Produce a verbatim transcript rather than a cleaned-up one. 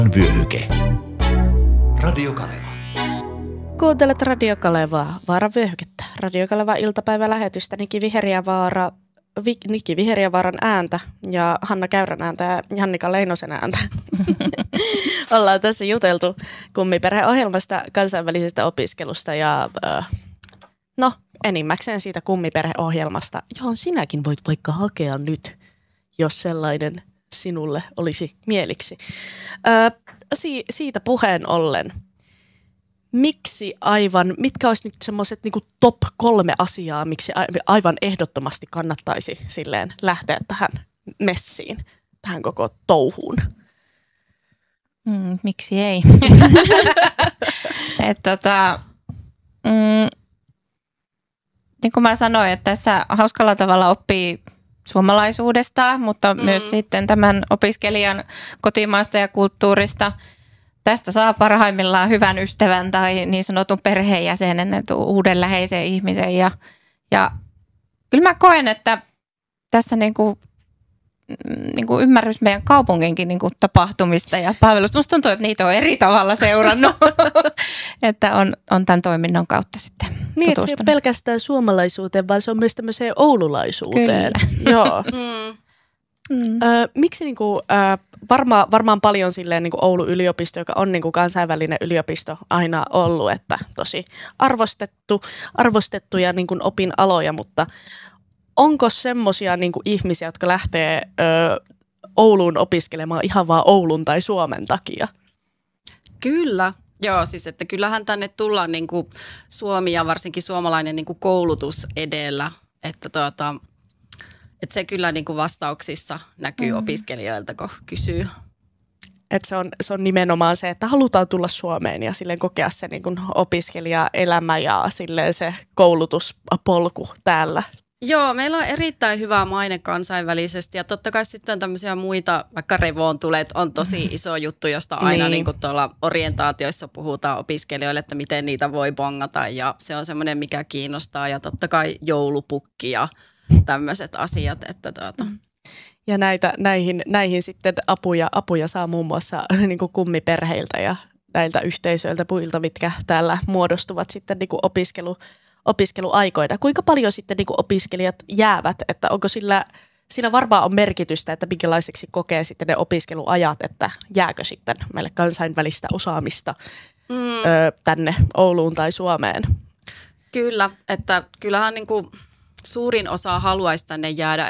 Vyöhyke. Radio Kaleva. Kuuntelet Radio Kalevaa, Vaaran vyöhykettä. Radio Kaleva iltapäivälähetystä Niki Viheriävaara, Vi, Niki Viheriävaaran ääntä ja Hanna Käyrän ääntä ja Jannika Leinosen ääntä. Ollaan tässä juteltu kummiperheohjelmasta, kansainvälisestä opiskelusta ja äh, no enimmäkseen siitä kummiperheohjelmasta, johon sinäkin voit vaikka hakea nyt, jos sellainen sinulle olisi mieliksi. Äh, si, siitä puheen ollen. Miksi aivan, mitkä olisi nyt semmoiset niinku top kolme asiaa, miksi aivan ehdottomasti kannattaisi silleen lähteä tähän messiin, tähän koko touhuun? Mm, miksi ei? Et tota, mm, niin kuin mä sanoin, että tässä hauskalla tavalla oppii suomalaisuudesta, mutta mm. myös sitten tämän opiskelijan kotimaasta ja kulttuurista. Tästä saa parhaimmillaan hyvän ystävän tai niin sanotun perheenjäsenen, uuden läheisen ihmisen. Ja, ja kyllä mä koen, että tässä niinku, niinku ymmärrys meidän kaupunginkin niinku tapahtumista ja palvelusta. Musta tuntuu, että niitä on eri tavalla seurannut, että on, on tämän toiminnon kautta sitten tutustunut. Niin, että se ei ole pelkästään suomalaisuuteen, vaan se on myös tämmöiseen oululaisuuteen. Kyllä. Joo. Mm. Mm. Ö, miksi niinku, ö, varma, varmaan paljon silleen niinku Oulun yliopisto, joka on niinku kansainvälinen yliopisto aina ollut, että tosi arvostettu, arvostettuja niinku opinaloja, mutta onko semmoisia niinku ihmisiä, jotka lähtee ö, Ouluun opiskelemaan ihan vaan Oulun tai Suomen takia? Kyllä. Joo, siis että kyllähän tänne tullaan niinku Suomi ja varsinkin suomalainen niinku koulutus edellä, että tuota... Että se kyllä niin kuin vastauksissa näkyy mm. opiskelijoilta, kun kysyy. Että se on, se on nimenomaan se, että halutaan tulla Suomeen ja silleen kokea se niin kuin opiskelijaelämä ja silleen se koulutuspolku täällä. Joo, meillä on erittäin hyvä maine kansainvälisesti ja totta kai sitten on tämmöisiä muita, vaikka Revoon tulee, on tosi iso juttu, josta aina niin. Niin kuin tuolla orientaatioissa puhutaan opiskelijoille, että miten niitä voi bongata ja se on semmoinen, mikä kiinnostaa ja totta kai joulupukki ja tämmöiset asiat, että tuota. Ja näitä, näihin, näihin sitten apuja, apuja saa muun muassa niin kuin kummiperheiltä ja näiltä yhteisöiltä puilta, mitkä täällä muodostuvat sitten niin kuin opiskelu, opiskeluaikoina. Kuinka paljon sitten niin kuin opiskelijat jäävät, että onko sillä, sillä varmaan on merkitystä, että minkälaiseksi kokee sitten ne opiskeluajat, että jääkö sitten meille kansainvälistä osaamista mm. ö, tänne Ouluun tai Suomeen? Kyllä, että kyllähän niin kuin suurin osa haluaisi tänne jäädä.